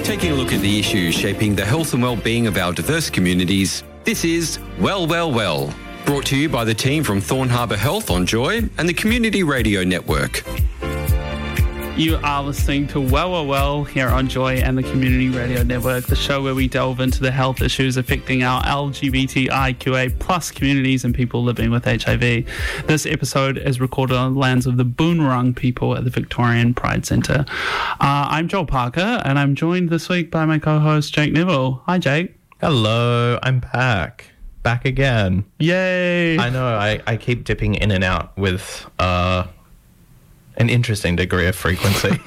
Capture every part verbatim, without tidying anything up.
Taking a look at the issues shaping the health and well-being of our diverse communities, this is Well, Well, Well, brought to you by the team from Thorn Harbour Health on Joy and the Community Radio Network. You are listening to Well, Well, Well here on Joy and the Community Radio Network, the show where we delve into the health issues affecting our L G B T I Q A plus communities and people living with H I V. This episode is recorded on the lands of the Boonwurrung people at the Victorian Pride Centre. Uh, I'm Joel Parker, and I'm joined this week by my co-host Jake Neville. Hi, Jake. Hello, I'm back. Back again. Yay! I know, I, I keep dipping in and out with uh, an interesting degree of frequency.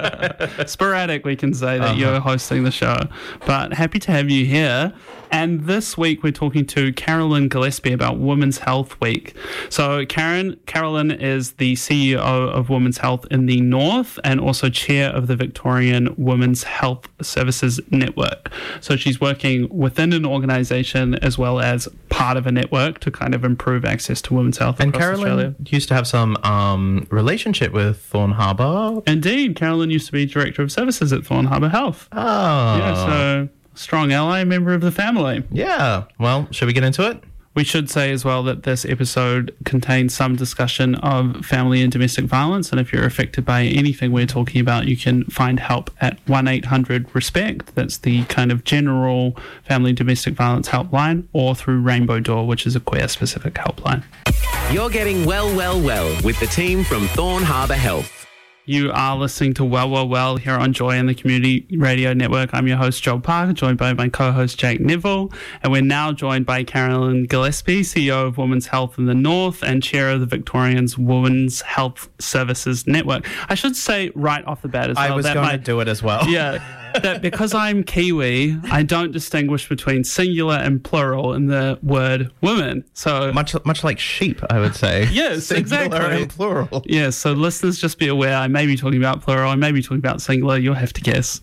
Sporadic, we can say that uh-huh. you're hosting the show. But happy to have you here. And this week we're talking to Carolyn Gillespie about Women's Health Week. So Karen, Carolyn is the C E O of Women's Health in the North and also chair of the Victorian Women's Health Services Network. So she's working within an organisation as well as part of a network to kind of improve access to women's health and across Carolyn Australia. used to have some um, relationship with Thorn Harbour. Indeed, Carolyn used to be Director of Services at Thorn Harbour Health. Oh. Yeah, so strong ally, member of the family. Yeah. Well, should we get into it? We should say as well that this episode contains some discussion of family and domestic violence, and if you're affected by anything we're talking about, you can find help at one eight hundred RESPECT. That's the kind of general family and domestic violence helpline, or through Rainbow Door, which is a queer-specific helpline. You're getting well, well, well with the team from Thorn Harbour Health. You are listening to Well, Well, Well here on Joy and the Community Radio Network. I'm your host, Joel Parker, joined by my co-host, Jake Neville. And we're now joined by Carolyn Gillespie, C E O of Women's Health in the North and chair of the Victorian's Women's Health Services Network. I should say right off the bat as well. I was that going my, to do it as well. Yeah. That because I'm Kiwi, I don't distinguish between singular and plural in the word women. So Much much like sheep, I would say. Yes, Singular exactly. and plural. Yeah, so listeners, just be aware, I may be talking about plural, I may be talking about singular, you'll have to guess.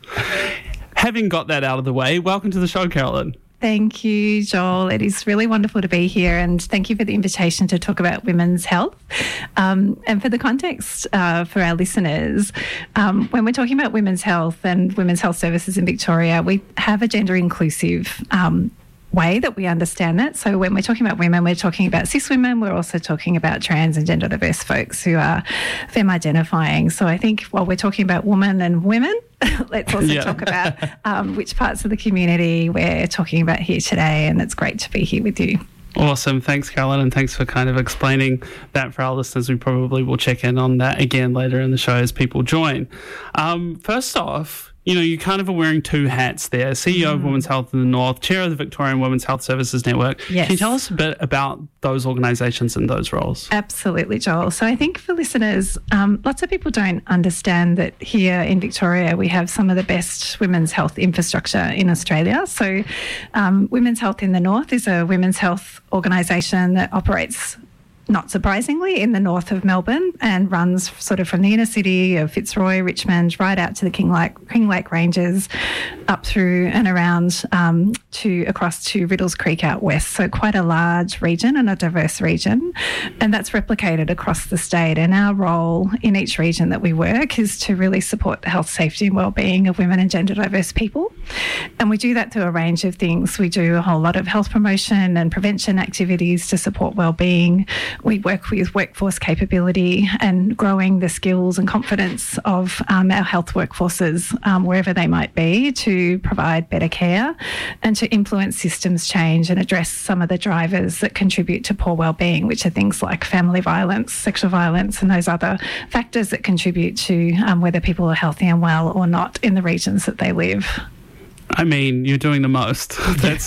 Having got that out of the way, welcome to the show, Carolyn. Thank you, Joel. It is really wonderful to be here, and thank you for the invitation to talk about women's health. Um, and for the context uh, for our listeners, um, when we're talking about women's health and women's health services in Victoria, we have a gender inclusive um way that we understand that. So when we're talking about women, we're talking about cis women, we're also talking about trans and gender diverse folks who are femme identifying. So I think while we're talking about women and women, let's also yeah. talk about um, which parts of the community we're talking about here today, and it's great to be here with you. Awesome. Thanks, Carolyn, and thanks for kind of explaining that for our listeners. We probably will check in on that again later in the show as people join. Um, first off, you know, you kind of are wearing two hats there, C E O mm. of Women's Health in the North, chair of the Victorian Women's Health Services Network. Yes. Can you tell us a bit about those organisations and those roles? Absolutely, Joel. So I think for listeners, um, lots of people don't understand that here in Victoria we have some of the best women's health infrastructure in Australia. So um, Women's Health in the North is a women's health organisation that operates, not surprisingly, in the north of Melbourne and runs sort of from the inner city of Fitzroy, Richmond, right out to the Kinglake, Kinglake Ranges, up through and around um, to across to Riddles Creek out west. So quite a large region and a diverse region. And that's replicated across the state. And our role in each region that we work is to really support the health, safety and wellbeing of women and gender diverse people. And we do that through a range of things. We do a whole lot of health promotion and prevention activities to support wellbeing. We work with workforce capability and growing the skills and confidence of um, our health workforces um, wherever they might be to provide better care and to influence systems change and address some of the drivers that contribute to poor wellbeing, which are things like family violence, sexual violence and those other factors that contribute to um, whether people are healthy and well or not in the regions that they live. I mean, you're doing the most. That's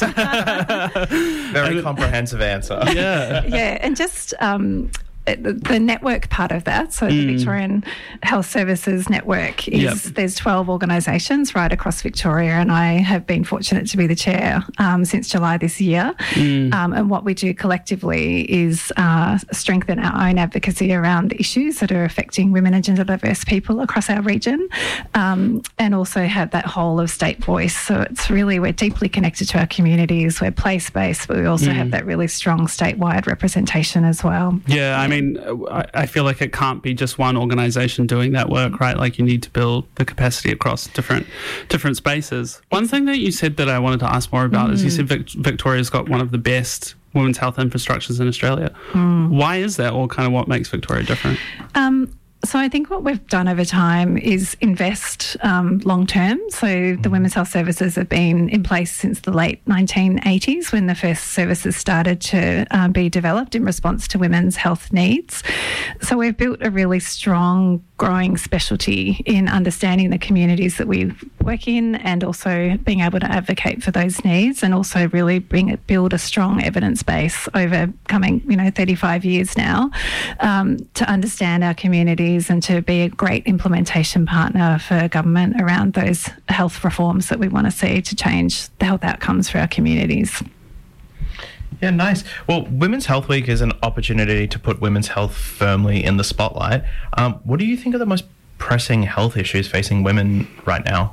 very comprehensive answer. Yeah. Yeah, and just um, the, the network part of that, so the Mm. Victorian Health Services Network, is Yep. there's twelve organisations right across Victoria, and I have been fortunate to be the chair um, since July this year. Mm. Um, and what we do collectively is uh, strengthen our own advocacy around issues that are affecting women and gender diverse people across our region, um, and also have that whole of state voice. So it's really, we're deeply connected to our communities, we're place-based, but we also Mm. have that really strong statewide representation as well. Yeah, I mean, mean, I, I feel like it can't be just one organisation doing that work, right? Like you need to build the capacity across different different spaces. One thing that you said that I wanted to ask more about mm. is you said Vic- Victoria's got one of the best women's health infrastructures in Australia. Mm. Why is that, or kind of what makes Victoria different? Um, So I think what we've done over time is invest um, long term. So the Women's Health Services have been in place since the late nineteen eighties when the first services started to uh, be developed in response to women's health needs. So we've built a really strong, growing specialty in understanding the communities that we work in and also being able to advocate for those needs and also really bring it, build a strong evidence base over coming, you know, thirty-five years now um, to understand our communities and to be a great implementation partner for government around those health reforms that we want to see to change the health outcomes for our communities. Yeah, nice. Well, Women's Health Week is an opportunity to put women's health firmly in the spotlight. Um, what do you think are the most pressing health issues facing women right now?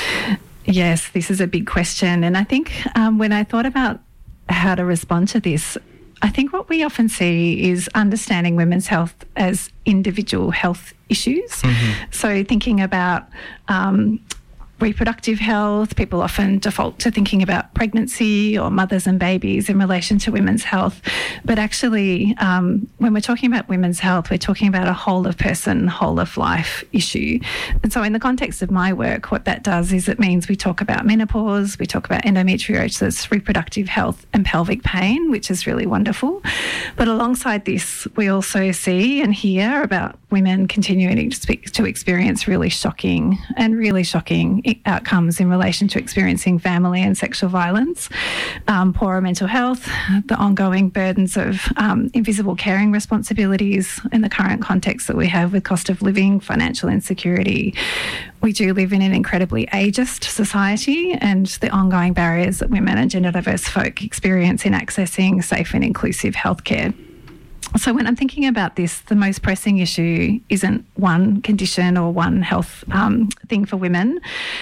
Yes, this is a big question. And I think um, when I thought about how to respond to this, I think what we often see is understanding women's health as individual health issues. Mm-hmm. So thinking about um, reproductive health, people often default to thinking about pregnancy or mothers and babies in relation to women's health. But actually, um, when we're talking about women's health, we're talking about a whole of person, whole of life issue. And so in the context of my work, what that does is it means we talk about menopause, we talk about endometriosis, reproductive health and pelvic pain, which is really wonderful. But alongside this, we also see and hear about women continuing to, speak, to experience really shocking and really shocking outcomes in relation to experiencing family and sexual violence, um, poorer mental health, the ongoing burdens of um, invisible caring responsibilities in the current context that we have with cost of living, financial insecurity. We do live in an incredibly ageist society and the ongoing barriers that women and gender diverse folk experience in accessing safe and inclusive healthcare. So when I'm thinking about this, the most pressing issue isn't one condition or one health um, thing for women.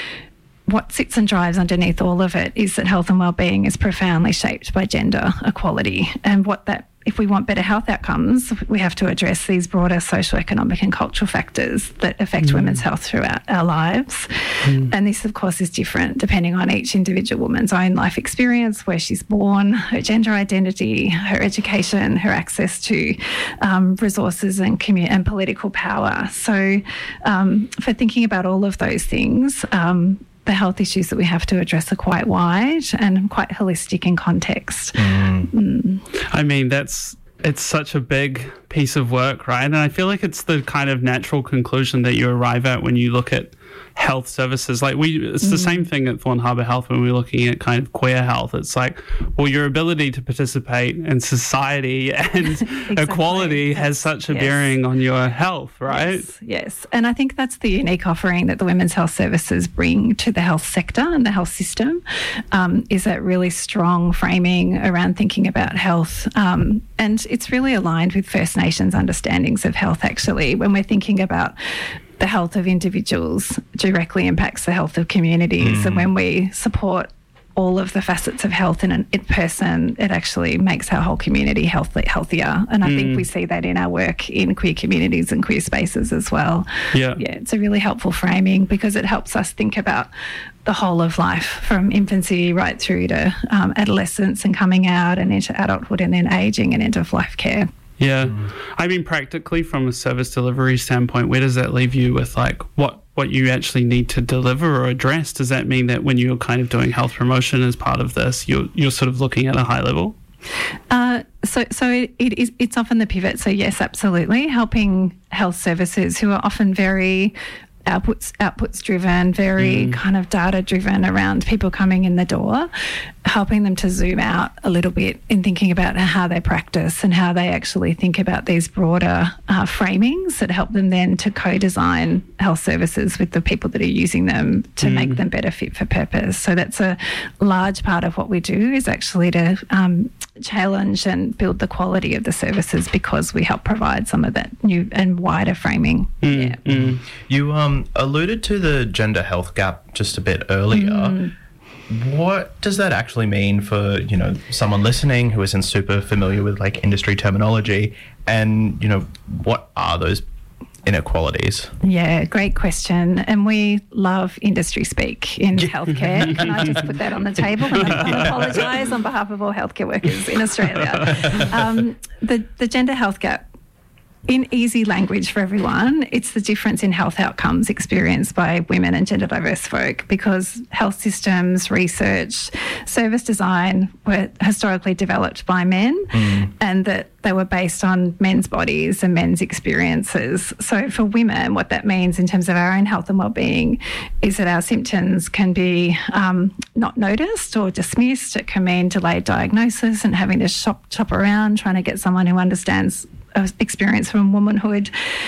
What sits and drives underneath all of it is that health and wellbeing is profoundly shaped by gender equality. And what that, if we want better health outcomes, we have to address these broader socioeconomic and cultural factors that affect mm. women's health throughout our lives. Mm. And this, of course, is different depending on each individual woman's own life experience, where she's born, her gender identity, her education, her access to um, resources and, commu- and political power. So um, for thinking about all of those things, um, the health issues that we have to address are quite wide and quite holistic in context. Mm. Mm. I mean, that's it's such a big piece of work, right? And I feel like it's the kind of natural conclusion that you arrive at when you look at health services. Like we, it's the mm. same thing at Thorn Harbour Health when we're looking at kind of queer health. It's like, well, your ability to participate in society and exactly. equality that's, has such a yes. bearing on your health, right? Yes, yes. And I think that's the unique offering that the Women's Health Services bring to the health sector and the health system, um, is that really strong framing around thinking about health. Um, and it's really aligned with First Nations understandings of health, actually, when we're thinking about the health of individuals directly impacts the health of communities. Mm. And when we support all of the facets of health in a in person, it actually makes our whole community healthy, healthier. And I mm. think we see that in our work in queer communities and queer spaces as well. Yeah. Yeah, it's a really helpful framing because it helps us think about the whole of life from infancy right through to um, adolescence and coming out and into adulthood and then ageing and end of life care. Yeah. Mm. I mean, practically from a service delivery standpoint, where does that leave you with like what, what you actually need to deliver or address? Does that mean that when you're kind of doing health promotion as part of this, you're, you're sort of looking at a high level? Uh, so so it, it is, it's often the pivot. So yes, absolutely. Helping health services who are often very outputs outputs driven, very mm. kind of data driven around people coming in the door, helping them to zoom out a little bit in thinking about how they practice and how they actually think about these broader uh, framings that help them then to co-design health services with the people that are using them to mm. make them better fit for purpose. So that's a large part of what we do, is actually to um, challenge and build the quality of the services because we help provide some of that new and wider framing. Mm. Yeah. Mm. You um, alluded to the gender health gap just a bit earlier. Mm. what does that actually mean for, you know, someone listening who isn't super familiar with like industry terminology? And, you know, what are those inequalities? Yeah, great question. And we love industry speak in healthcare. Can I just put that on the table? And I apologise on behalf of all healthcare workers in Australia. Um, the, the gender health gap, in easy language for everyone, it's the difference in health outcomes experienced by women and gender diverse folk, because health systems, research, service design were historically developed by men, mm. and that they were based on men's bodies and men's experiences. So for women, what that means in terms of our own health and wellbeing is that our symptoms can be um, not noticed or dismissed. It can mean delayed diagnosis and having to shop, chop around trying to get someone who understands experience from womanhood,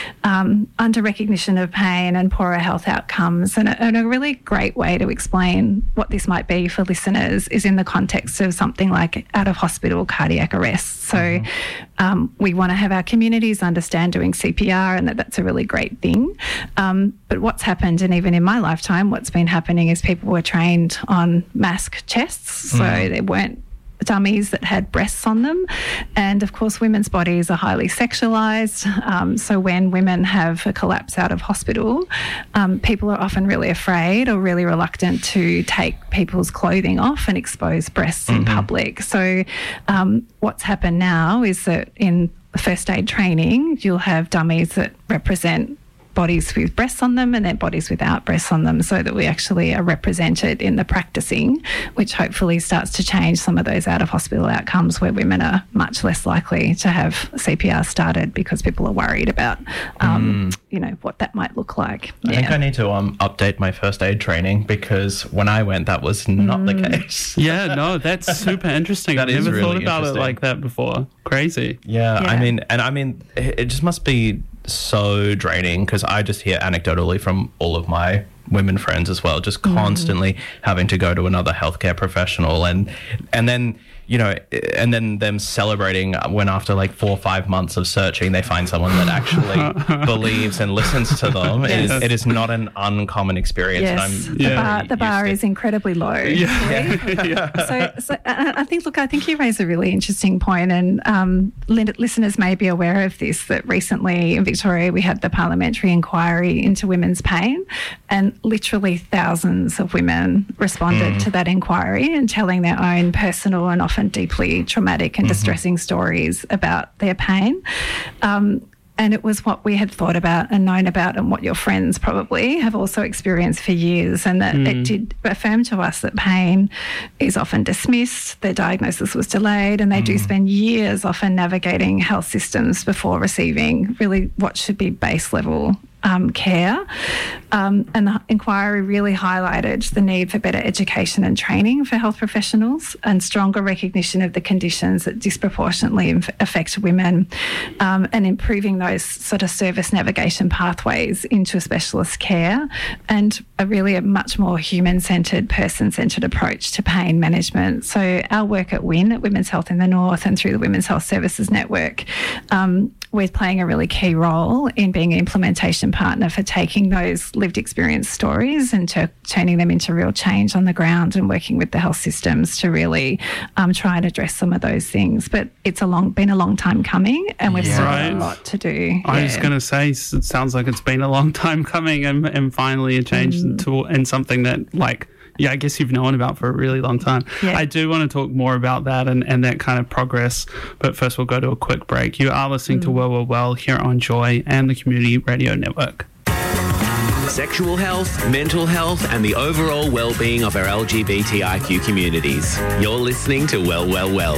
um, under recognition of pain and poorer health outcomes. And a, and a really great way to explain what this might be for listeners is in the context of something like out of hospital cardiac arrest. So mm-hmm. um, we want to have our communities understand doing C P R, and that that's a really great thing. Um, but what's happened, and even in my lifetime, what's been happening is people were trained on mask chests. So mm-hmm. they weren't dummies that had breasts on them. And of course, women's bodies are highly sexualised. Um, so when women have a collapse out of hospital, um, people are often really afraid or really reluctant to take people's clothing off and expose breasts mm-hmm. in public. So um, what's happened now is that in first aid training, you'll have dummies that represent bodies with breasts on them and then bodies without breasts on them, so that we actually are represented in the practicing, which hopefully starts to change some of those out-of-hospital outcomes where women are much less likely to have C P R started because people are worried about, um, mm. you know, what that might look like. I yeah. think I need to um, update my first aid training, because when I went, that was not mm. the case. Yeah, no, that's super interesting. That I've is never really thought about it interesting. like that before. Crazy. Yeah, Yeah. I mean, and I mean, it it just must be so draining, because I just hear anecdotally from all of my women friends as well, just constantly mm. having to go to another healthcare professional, and and then you know, and then them celebrating when after like four or five months of searching, they find someone that actually believes and listens to them. Yes. It is, it is not an uncommon experience. Yes, And I'm the Yeah. bar, the bar is incredibly low. Yeah. yeah. So, so I I think, look, I think you raise a really interesting point, and um, lin- listeners may be aware of this, that recently in Victoria we had the parliamentary inquiry into women's pain, and literally thousands of women responded mm. to that inquiry and telling their own personal and often deeply traumatic and mm-hmm. distressing stories about their pain. Um, And it was what we had thought about and known about, and what your friends probably have also experienced for years. And that mm. it did affirm to us that pain is often dismissed, their diagnosis was delayed, and they mm. do spend years often navigating health systems before receiving really what should be base level Um, care. Um, and the inquiry really highlighted the need for better education and training for health professionals, and stronger recognition of the conditions that disproportionately inf- affect women, um, and improving those sort of service navigation pathways into specialist care, and a really a much more human-centred, person-centred approach to pain management. So our work at W I N, at Women's Health in the North, and through the Women's Health Services Network, um, we're playing a really key role in being an implementation partner for taking those lived experience stories and to turning them into real change on the ground, and working with the health systems to really um, try and address some of those things. But it's a long, been a long time coming, and we've Yeah. still Right. got a lot to do. I Yeah. was going to say, s- it sounds like it's been a long time coming, and, and finally a change Mm. to, and something that, like, yeah, I guess you've known about for a really long time. Yeah. I do want to talk more about that and, and that kind of progress, but first we'll go to a quick break. You are listening Mm. to Well, Well, Well here on Joy and the Community Radio Network. Sexual health, mental health, and the overall well-being of our L G B T I Q communities. You're listening to Well, Well, Well.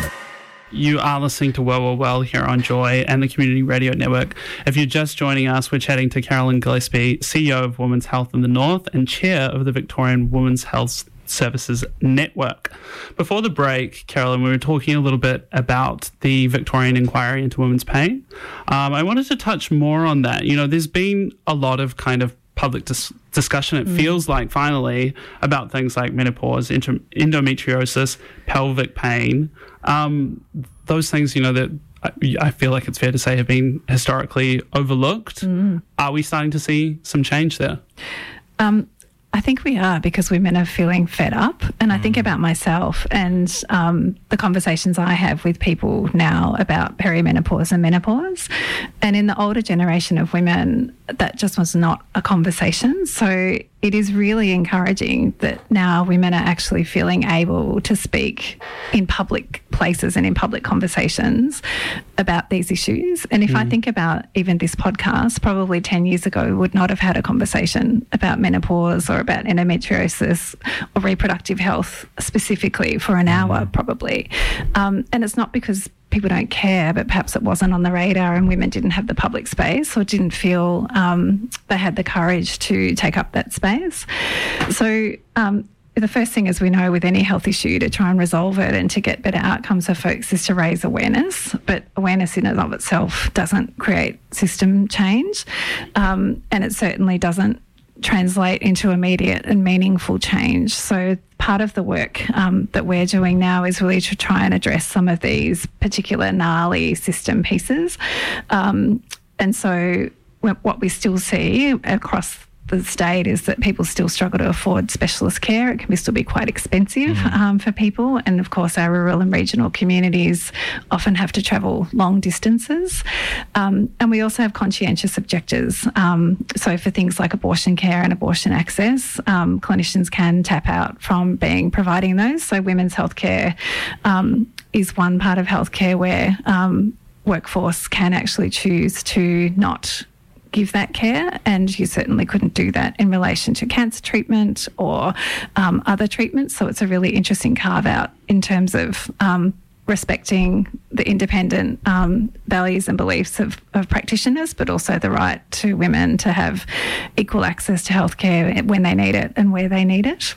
You are listening to Well, Well, Well here on Joy and the Community Radio Network. If you're just joining us, we're chatting to Carolyn Gillespie, C E O of Women's Health in the North and Chair of the Victorian Women's Health Services Network. Before the break, Carolyn, we were talking a little bit about the Victorian inquiry into women's pain. Um, I wanted to touch more on that. You know, there's been a lot of kind of public dis- discussion, it mm. feels like, finally, about things like menopause, endo- endometriosis, pelvic pain. Um, those things, you know, that I, I feel like it's fair to say have been historically overlooked. Mm. Are we starting to see some change there? Um, I think we are, because women are feeling fed up. And I think about myself and um, the conversations I have with people now about perimenopause and menopause. And in the older generation of women, that just was not a conversation. So it is really encouraging that now women are actually feeling able to speak in public places and in public conversations about these issues. And if mm. I think about even this podcast, probably ten years ago, we would not have had a conversation about menopause or about endometriosis or reproductive health specifically for an hour, mm. probably. Um, and it's not because people don't care, but perhaps it wasn't on the radar and women didn't have the public space or didn't feel um, they had the courage to take up that space. So um, the first thing, as we know, with any health issue, to try and resolve it and to get better outcomes for folks is to raise awareness. But awareness in and of itself doesn't create system change, um, and it certainly doesn't translate into immediate and meaningful change. So part of the work um, that we're doing now is really to try and address some of these particular gnarly system pieces. Um, and so what we still see across the state is that people still struggle to afford specialist care. It can be still be quite expensive mm. um, for people. And of course, our rural and regional communities often have to travel long distances. Um, and we also have conscientious objectors. Um, so for things like abortion care and abortion access, um, clinicians can tap out from being providing those. So women's healthcare um, is one part of healthcare where um, workforce can actually choose to not give that care, and you certainly couldn't do that in relation to cancer treatment or um, other treatments. So it's a really interesting carve out in terms of um, respecting the independent um, values and beliefs of, of practitioners, but also the right to women to have equal access to healthcare when they need it and where they need it.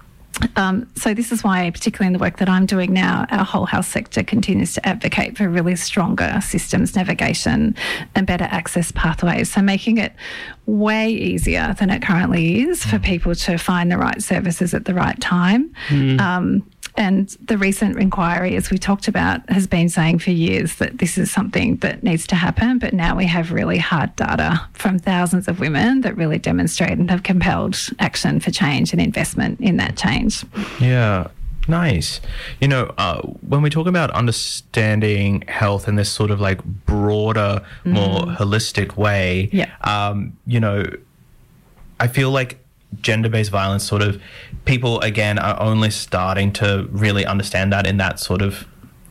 Um, so this is why, particularly in the work that I'm doing now, our whole health sector continues to advocate for really stronger systems navigation and better access pathways. So making it way easier than it currently is for people to find the right services at the right time. Mm. Um, And the recent inquiry, as we talked about, has been saying for years that this is something that needs to happen. But now we have really hard data from thousands of women that really demonstrate and have compelled action for change and investment in that change. Yeah. Nice. You know, uh, when we talk about understanding health in this sort of like broader, mm. more holistic way, yeah. um, you know, I feel like gender-based violence sort of people again are only starting to really understand that in that sort of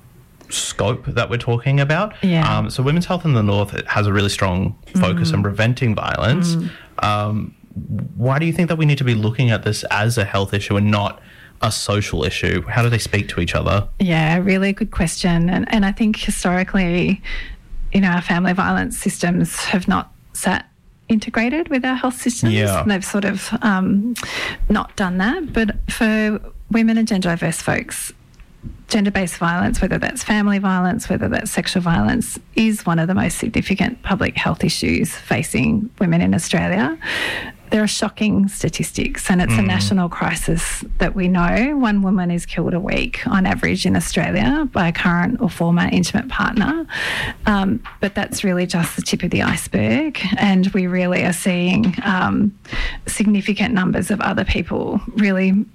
scope that we're talking about. Yeah. Um, so Women's Health in the North has a really strong focus mm. on preventing violence. Mm. Um, why do you think that we need to be looking at this as a health issue and not a social issue? How do they speak to each other? Yeah, really good question. And, and I think historically, you know, our family violence systems have not sat integrated with our health systems. Yeah. And they've sort of um, not done that. But for women and gender diverse folks, gender-based violence, whether that's family violence, whether that's sexual violence, is one of the most significant public health issues facing women in Australia. There are shocking statistics, and it's mm. a national crisis that we know. One woman is killed a week on average in Australia by a current or former intimate partner. Um, but that's really just the tip of the iceberg, and we really are seeing um, significant numbers of other people really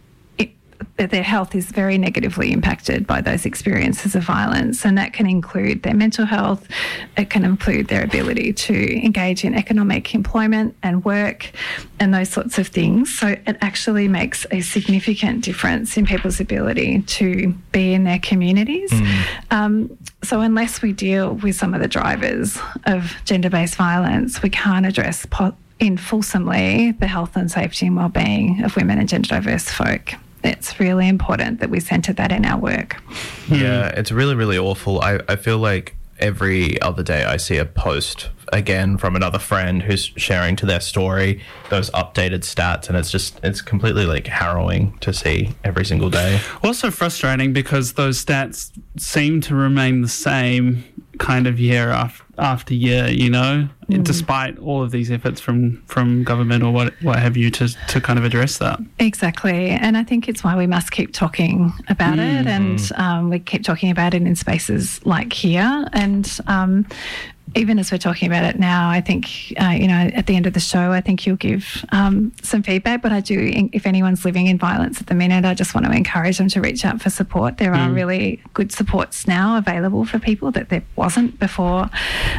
that their health is very negatively impacted by those experiences of violence, and that can include their mental health, it can include their ability to engage in economic employment and work and those sorts of things. So it actually makes a significant difference in people's ability to be in their communities. Mm. Um, so unless we deal with some of the drivers of gender-based violence, we can't address po- in fulsomely the health and safety and wellbeing of women and gender diverse folk. It's really important that we centre that in our work. Yeah, it's really, really awful. I, I feel like every other day I see a post again from another friend who's sharing to their story those updated stats, and it's just, it's completely like harrowing to see every single day. Also frustrating because those stats seem to remain the same kind of year after, after year, you know, mm. despite all of these efforts from, from government or what what have you to, to kind of address that. Exactly. And I think it's why we must keep talking about mm. it, and um, we keep talking about it in spaces like here. And um, even as we're talking about it now, I think, uh, you know, at the end of the show, I think you'll give um, some feedback. But I do, if anyone's living in violence at the minute, I just want to encourage them to reach out for support. There are really good supports now available for people that there wasn't before.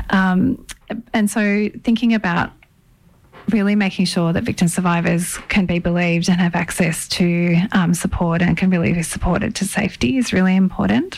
Um, and so thinking about really making sure that victim survivors can be believed and have access to um, support and can really be supported to safety is really important.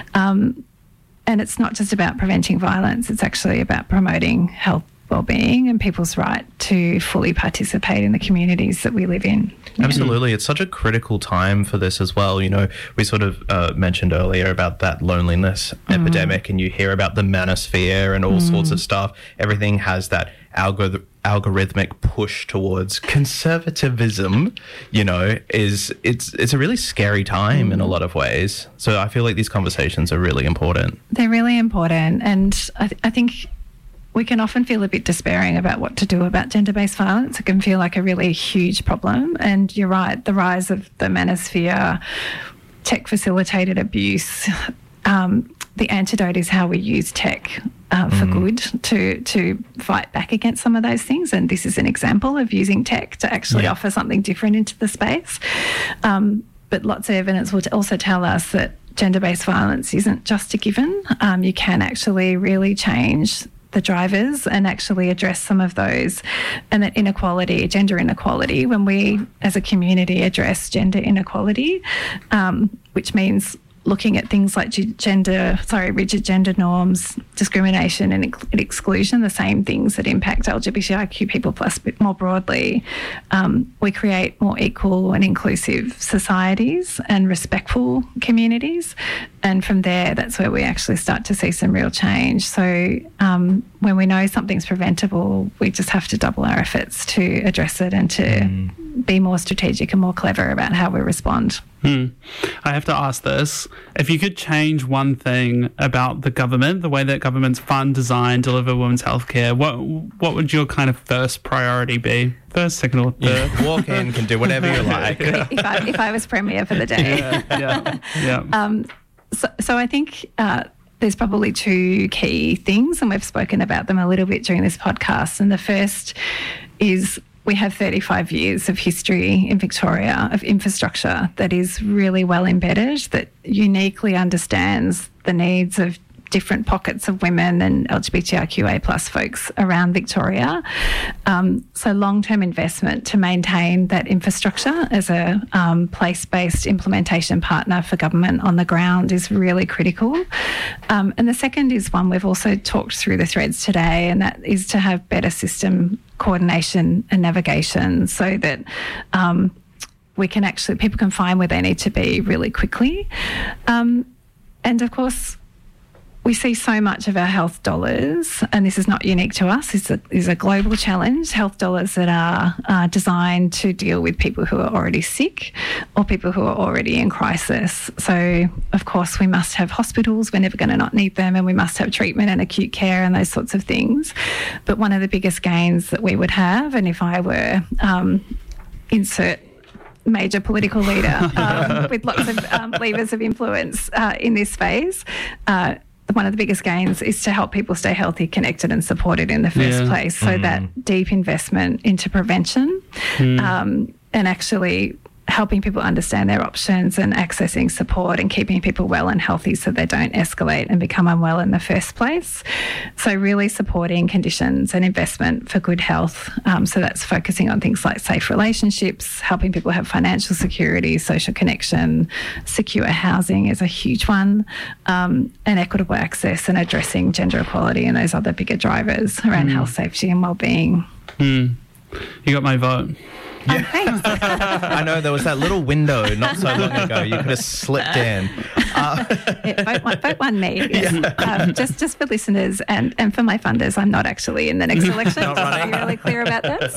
Um, And it's not just about preventing violence, it's actually about promoting health, wellbeing and people's right to fully participate in the communities that we live in. Absolutely. It's such a critical time for this as well. You know, we sort of uh, mentioned earlier about that loneliness mm. epidemic, and you hear about the manosphere and all mm. sorts of stuff. Everything has that algor- algorithmic push towards conservatism, you know, is it's it's a really scary time mm. in a lot of ways. So I feel like these conversations are really important. They're really important. And I, th- I think we can often feel a bit despairing about what to do about gender-based violence. It can feel like a really huge problem. And you're right, the rise of the manosphere, tech-facilitated abuse, um, the antidote is how we use tech uh, for mm. good to to fight back against some of those things. And this is an example of using tech to actually yeah. offer something different into the space. Um, but lots of evidence will also tell us that gender-based violence isn't just a given. Um, you can actually really change the drivers and actually address some of those, and that inequality, gender inequality, when we as a community address gender inequality, um, which means looking at things like gender, sorry, rigid gender norms, discrimination and exclusion, the same things that impact L G B T I Q people plus a bit more broadly, um, we create more equal and inclusive societies and respectful communities. And from there, that's where we actually start to see some real change. So um, when we know something's preventable, we just have to double our efforts to address it and to mm. be more strategic and more clever about how we respond. Hmm. I have to ask this. If you could change one thing about the government, the way that governments fund, design, deliver women's healthcare, what what would your kind of first priority be? First, second, or third? Yeah. Walk in, can do whatever you like. if, I, if I was Premier for the day. Yeah, yeah, yeah. Um, so, so I think uh, there's probably two key things, and we've spoken about them a little bit during this podcast. And the first is we have thirty-five years of history in Victoria of infrastructure that is really well embedded, that uniquely understands the needs of different pockets of women and L G B T I Q A plus folks around Victoria. Um, so long-term investment to maintain that infrastructure as a um, place-based implementation partner for government on the ground is really critical. Um, and the second is one we've also talked through the threads today, and that is to have better system coordination and navigation so that um, we can actually, people can find where they need to be really quickly. Um, and of course, we see so much of our health dollars, and this is not unique to us, it's a, it's a global challenge, health dollars that are uh, designed to deal with people who are already sick or people who are already in crisis. So, of course, we must have hospitals, we're never going to not need them, and we must have treatment and acute care and those sorts of things. But one of the biggest gains that we would have, and if I were um, insert major political leader um, with lots of um, levers of influence uh, in this space, uh, one of the biggest gains is to help people stay healthy, connected and supported in the first yeah. place. So mm. that deep investment into prevention mm. um, and actually helping people understand their options and accessing support and keeping people well and healthy so they don't escalate and become unwell in the first place. So really supporting conditions and investment for good health. Um, so that's focusing on things like safe relationships, helping people have financial security, social connection, secure housing is a huge one, um, and equitable access and addressing gender equality and those other bigger drivers around mm. health, safety and wellbeing. Mm. You got my vote. Yeah. Oh, thanks. I know there was that little window not so long ago. You could have slipped in. Uh, yeah, vote, one, vote one me. Yes. Yeah. Um, just just for listeners and, and for my funders, I'm not actually in the next election. Not just to be really clear about that.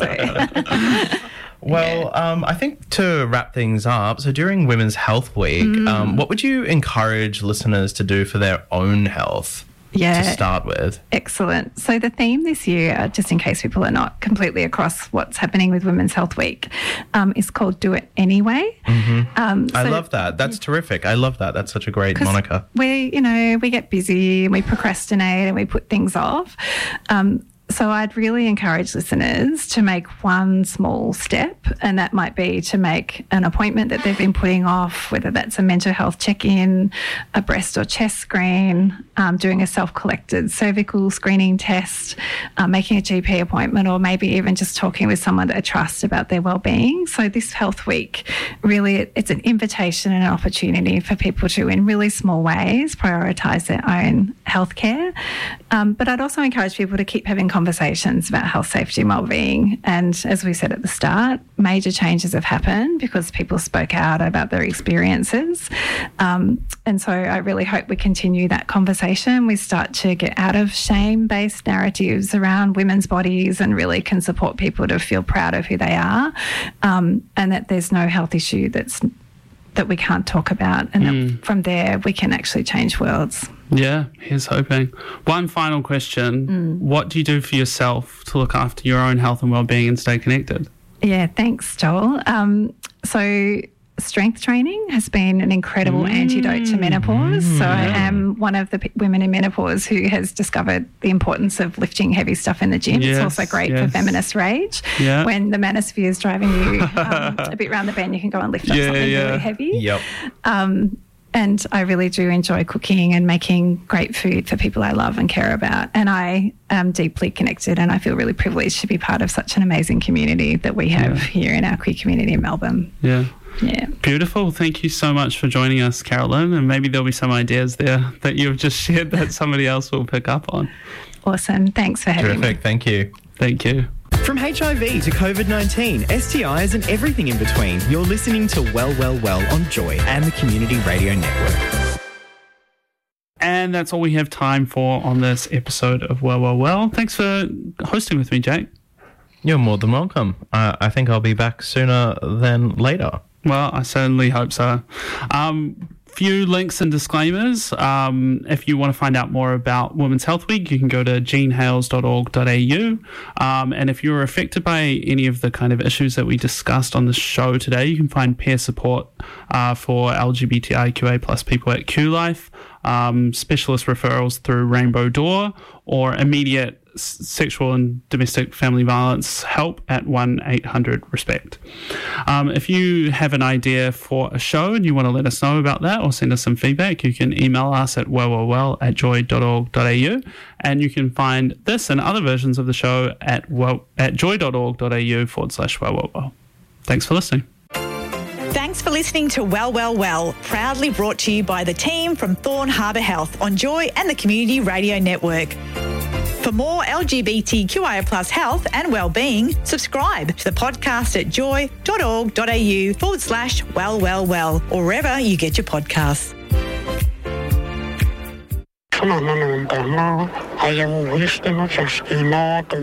So. Well, yeah. um, I think to wrap things up, so during Women's Health Week, mm. um, what would you encourage listeners to do for their own health? Yeah. to start with. Excellent. So the theme this year, just in case people are not completely across what's happening with Women's Health Week, um, is called Do It Anyway. Mm-hmm. Um, so I love that. That's terrific. I love that. That's such a great moniker. We, you know, we get busy and we procrastinate and we put things off. Um, So I'd really encourage listeners to make one small step, and that might be to make an appointment that they've been putting off, whether that's a mental health check-in, a breast or chest screen, um, doing a self-collected cervical screening test, uh, making a G P appointment, or maybe even just talking with someone that I trust about their well-being. So this Health Week, really, it's an invitation and an opportunity for people to, in really small ways, prioritise their own healthcare. Um, but I'd also encourage people to keep having conversations about health, safety and wellbeing. And as we said at the start, major changes have happened because people spoke out about their experiences. Um, and so I really hope we continue that conversation. We start to get out of shame-based narratives around women's bodies and really can support people to feel proud of who they are, um, and that there's no health issue that's that we can't talk about, and mm. that from there we can actually change worlds. Yeah, here's hoping. One final question. Mm. What do you do for yourself to look after your own health and well-being and stay connected? Yeah, thanks, Joel. Um, so strength training has been an incredible mm. antidote to menopause. So I am one of the p- women in menopause who has discovered the importance of lifting heavy stuff in the gym. Yes, it's also great yes. for feminist rage. Yeah. When the manosphere is driving you um, a bit round the bend, you can go and lift up yeah, something yeah. really heavy. Yep. Um, And I really do enjoy cooking and making great food for people I love and care about. And I am deeply connected, and I feel really privileged to be part of such an amazing community that we have yeah. here in our queer community in Melbourne. Yeah. Yeah. Beautiful. Thank you so much for joining us, Carolyn. And maybe there'll be some ideas there that you've just shared that somebody else will pick up on. Awesome. Thanks for having Terrific. me. Thank you. Thank you. From H I V to COVID nineteen, S T Is and everything in between, you're listening to Well, Well, Well on Joy and the Community Radio Network. And that's all we have time for on this episode of Well, Well, Well. Thanks for hosting with me, Jake. You're more than welcome. Uh, I think I'll be back sooner than later. Well, I certainly hope so. Um, few links and disclaimers. Um, if you want to find out more about Women's Health Week, you can go to jean hales dot org dot a u. Um, and if you're affected by any of the kind of issues that we discussed on the show today, you can find peer support uh, for L G B T I Q A plus people at Q Life, um, specialist referrals through Rainbow Door, or immediate sexual and domestic family violence help at one eight hundred respect. Um, if you have an idea for a show and you want to let us know about that or send us some feedback, you can email us at wellwellwell at joy dot org dot a u, and you can find this and other versions of the show at well, at joy dot org dot a u forward slash wellwellwell. Thanks for listening. Thanks for listening to Well, Well, Well, proudly brought to you by the team from Thorn Harbour Health on Joy and the Community Radio Network. For more L G B T Q I A plus health and wellbeing, subscribe to the podcast at joy dot org dot a u forward slash well, well, well, or wherever you get your podcasts. Semana interna hay un whisky no chasquina.